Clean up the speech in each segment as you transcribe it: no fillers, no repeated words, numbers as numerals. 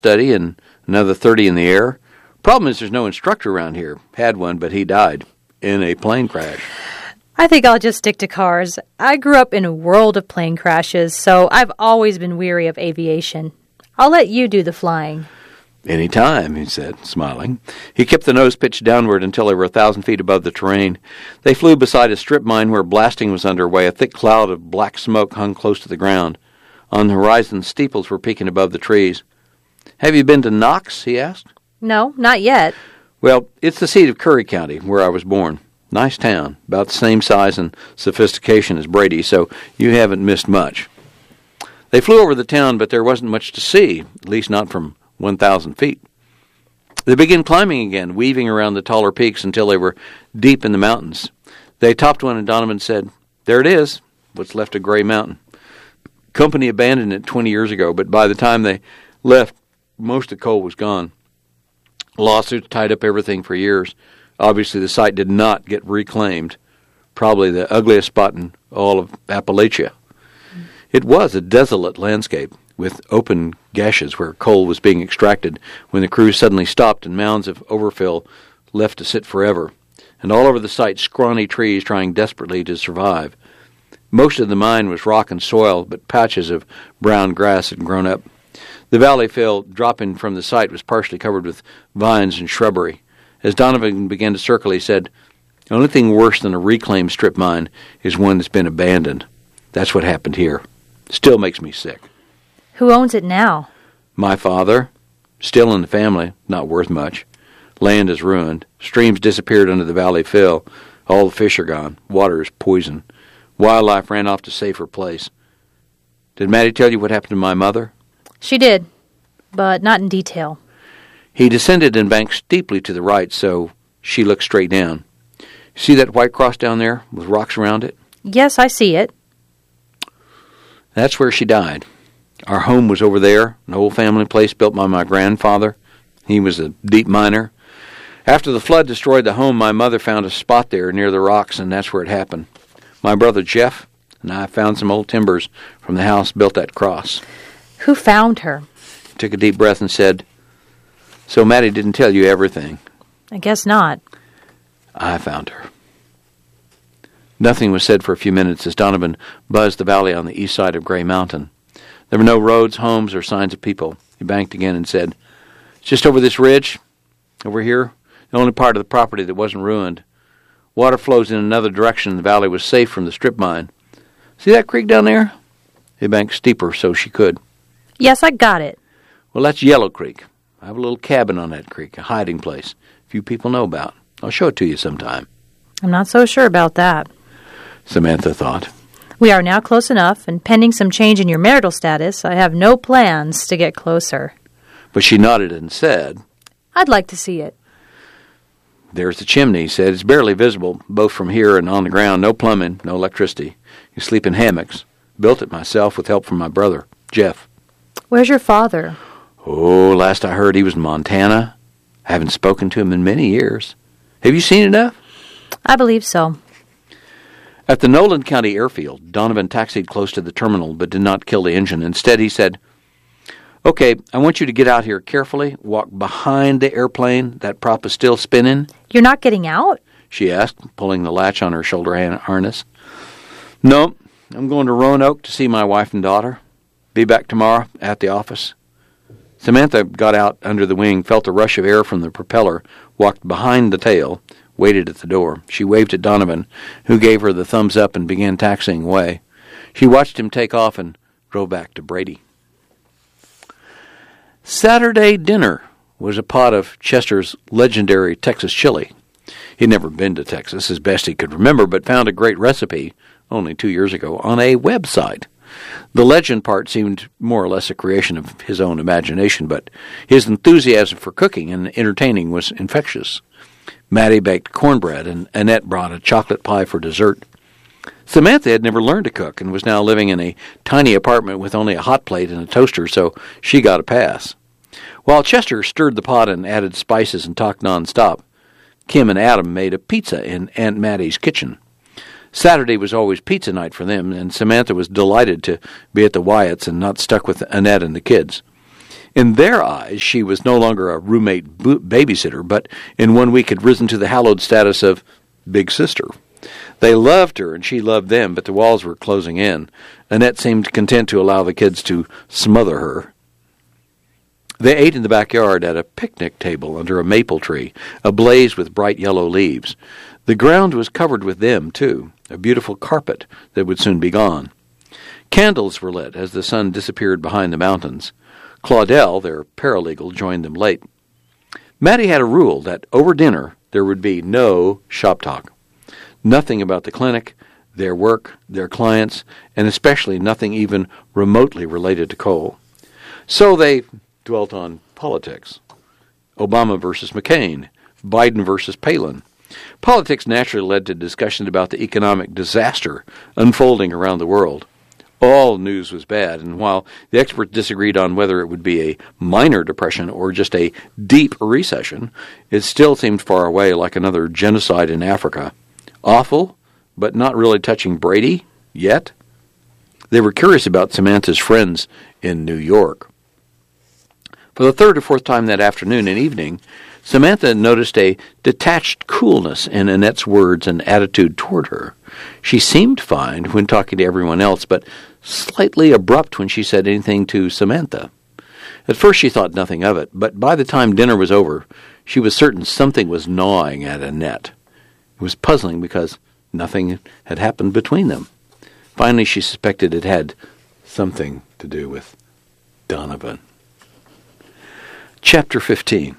study and another 30 in the air. Problem is there's no instructor around here. Had one, but he died in a plane crash. I think I'll just stick to cars. I grew up in a world of plane crashes, so I've always been weary of aviation. I'll let you do the flying. Any time, he said, smiling. He kept the nose pitched downward until they were 1,000 feet above the terrain. They flew beside a strip mine where blasting was underway. A thick cloud of black smoke hung close to the ground. On the horizon, steeples were peeking above the trees. Have you been to Knox? He asked. No, not yet. Well, it's the seat of Curry County, where I was born. Nice town, about the same size and sophistication as Brady, so you haven't missed much. They flew over the town, but there wasn't much to see, at least not from 1,000 feet. They began climbing again, weaving around the taller peaks until they were deep in the mountains. They topped one, and Donovan said, "There it is, what's left of Gray Mountain." Company abandoned it 20 years ago, but by the time they left, most of the coal was gone. Lawsuits tied up everything for years. Obviously, the site did not get reclaimed. Probably the ugliest spot in all of Appalachia. It was a desolate landscape, with open gashes where coal was being extracted when the crews suddenly stopped and mounds of overfill left to sit forever, and all over the site scrawny trees trying desperately to survive. Most of the mine was rock and soil, but patches of brown grass had grown up. The valley fill dropping from the site was partially covered with vines and shrubbery. As Donovan began to circle, he said, "The only thing worse than a reclaimed strip mine is one that's been abandoned. That's what happened here. Still makes me sick." Who owns it now? My father. Still in the family. Not worth much. Land is ruined. Streams disappeared under the valley fill. All the fish are gone. Water is poison. Wildlife ran off to safer place. Did Matty tell you what happened to my mother? She did, but not in detail. He descended and banked steeply to the right, so she looked straight down. See that white cross down there with rocks around it? Yes, I see it. That's where she died. Our home was over there, an old family place built by my grandfather. He was a deep miner. After the flood destroyed the home, my mother found a spot there near the rocks, and that's where it happened. My brother Jeff and I found some old timbers from the house built that cross. Who found her? He took a deep breath and said, "So Matty didn't tell you everything." I guess not. I found her. Nothing was said for a few minutes as Donovan buzzed the valley on the east side of Gray Mountain. There were no roads, homes, or signs of people. He banked again and said, "It's just over this ridge, over here, the only part of the property that wasn't ruined. Water flows in another direction. The valley was safe from the strip mine. See that creek down there?" He banked steeper so she could. Yes, I got it. "Well, that's Yellow Creek. I have a little cabin on that creek, a hiding place few people know about. I'll show it to you sometime." I'm not so sure about that. Samantha thought. We are now close enough, and pending some change in your marital status, I have no plans to get closer. But she nodded and said, I'd like to see it. "There's the chimney," he said. "It's barely visible, both from here and on the ground. No plumbing, no electricity. You sleep in hammocks. Built it myself with help from my brother, Jeff." Where's your father? "Oh, last I heard he was in Montana. I haven't spoken to him in many years. Have you seen enough?" I believe so. At the Nolan County airfield, Donovan taxied close to the terminal but did not kill the engine. Instead, he said, "Okay, I want you to get out here carefully, walk behind the airplane. That prop is still spinning." You're not getting out? She asked, pulling the latch on her shoulder harness. "No, I'm going to Roanoke to see my wife and daughter. Be back tomorrow at the office." Samantha got out under the wing, felt a rush of air from the propeller, walked behind the tail, waited at the door. She waved at Donovan, who gave her the thumbs up and began taxiing away. She watched him take off and drove back to Brady. Saturday dinner was a pot of Chester's legendary Texas chili. He'd never been to Texas, as best he could remember, but found a great recipe, only 2 years ago, on a website. The legend part seemed more or less a creation of his own imagination, but his enthusiasm for cooking and entertaining was infectious. Matty baked cornbread, and Annette brought a chocolate pie for dessert. Samantha had never learned to cook and was now living in a tiny apartment with only a hot plate and a toaster, so she got a pass. While Chester stirred the pot and added spices and talked nonstop, Kim and Adam made a pizza in Aunt Mattie's kitchen. Saturday was always pizza night for them, and Samantha was delighted to be at the Wyatts and not stuck with Annette and the kids. In their eyes, she was no longer a roommate babysitter, but in 1 week had risen to the hallowed status of big sister. They loved her, and she loved them, but the walls were closing in. Annette seemed content to allow the kids to smother her. They ate in the backyard at a picnic table under a maple tree, ablaze with bright yellow leaves. The ground was covered with them, too, a beautiful carpet that would soon be gone. Candles were lit as the sun disappeared behind the mountains. Claudel, their paralegal, joined them late. Mattie had a rule that over dinner there would be no shop talk. Nothing about the clinic, their work, their clients, and especially nothing even remotely related to coal. So they dwelt on politics. Obama versus McCain, Biden versus Palin. Politics naturally led to discussion about the economic disaster unfolding around the world. All news was bad, and while the experts disagreed on whether it would be a minor depression or just a deep recession, it still seemed far away, like another genocide in Africa. Awful, but not really touching Brady yet. They were curious about Samantha's friends in New York. For the third or fourth time that afternoon and evening, Samantha noticed a detached coolness in Annette's words and attitude toward her. She seemed fine when talking to everyone else, but slightly abrupt when she said anything to Samantha. At first she thought nothing of it, but by the time dinner was over, she was certain something was gnawing at Annette. It was puzzling because nothing had happened between them. Finally, she suspected it had something to do with Donovan. Chapter 15.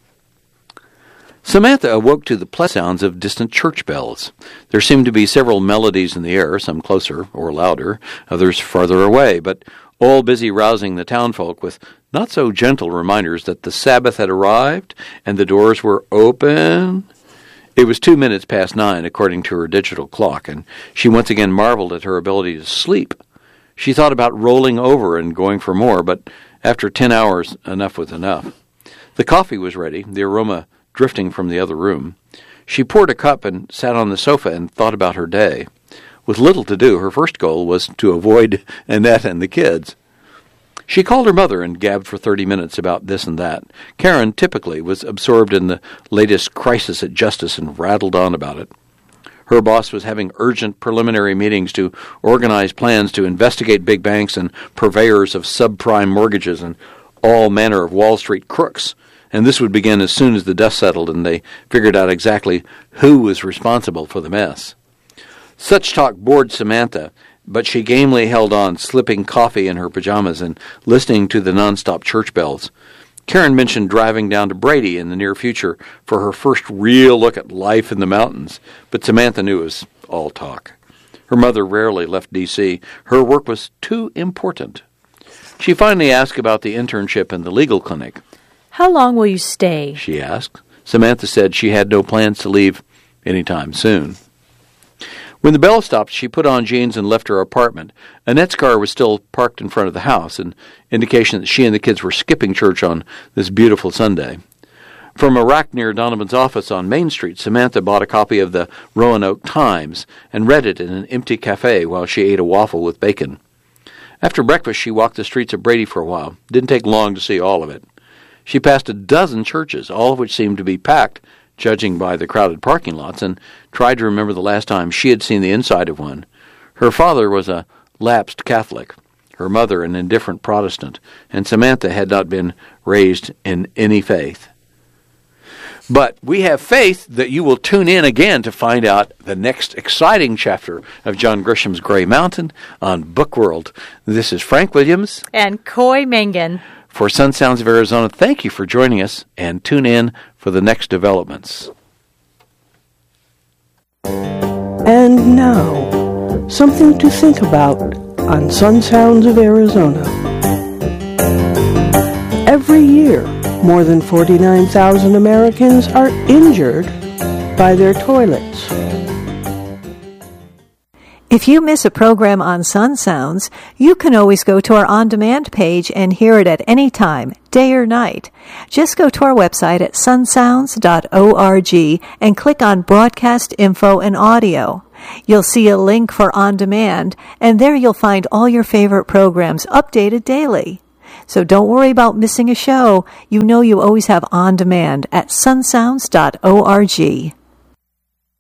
Samantha awoke to the pleasant sounds of distant church bells. There seemed to be several melodies in the air, some closer or louder, others farther away, but all busy rousing the townfolk with not-so-gentle reminders that the Sabbath had arrived and the doors were open. It was 2 minutes past 9, according to her digital clock, and she once again marveled at her ability to sleep. She thought about rolling over and going for more, but after 10 hours, enough was enough. The coffee was ready, the aroma drifting from the other room. She poured a cup and sat on the sofa and thought about her day. With little to do, her first goal was to avoid Annette and the kids. She called her mother and gabbed for 30 minutes about this and that. Karen, typically, was absorbed in the latest crisis at Justice and rattled on about it. Her boss was having urgent preliminary meetings to organize plans to investigate big banks and purveyors of subprime mortgages and all manner of Wall Street crooks, and this would begin as soon as the dust settled and they figured out exactly who was responsible for the mess. Such talk bored Samantha, but she gamely held on, slipping coffee in her pajamas and listening to the nonstop church bells. Karen mentioned driving down to Brady in the near future for her first real look at life in the mountains, but Samantha knew it was all talk. Her mother rarely left D.C. Her work was too important. She finally asked about the internship in the legal clinic. How long will you stay? She asked. Samantha said she had no plans to leave any time soon. When the bell stopped, she put on jeans and left her apartment. Annette's car was still parked in front of the house, an indication that she and the kids were skipping church on this beautiful Sunday. From a rack near Donovan's office on Main Street, Samantha bought a copy of the Roanoke Times and read it in an empty cafe while she ate a waffle with bacon. After breakfast, she walked the streets of Brady for a while. Didn't take long to see all of it. She passed a dozen churches, all of which seemed to be packed, judging by the crowded parking lots, and tried to remember the last time she had seen the inside of one. Her father was a lapsed Catholic, her mother an indifferent Protestant, and Samantha had not been raised in any faith. But we have faith that you will tune in again to find out the next exciting chapter of John Grisham's Gray Mountain on Bookworld. This is Frank Williams and Coy Mangan. For Sun Sounds of Arizona, thank you for joining us, and tune in for the next developments. And now, something to think about on Sun Sounds of Arizona. Every year, more than 49,000 Americans are injured by their toilets. If you miss a program on Sun Sounds, you can always go to our on-demand page and hear it at any time, day or night. Just go to our website at sunsounds.org and click on Broadcast Info and Audio. You'll see a link for On Demand, and there you'll find all your favorite programs updated daily. So don't worry about missing a show. You know you always have On Demand at sunsounds.org.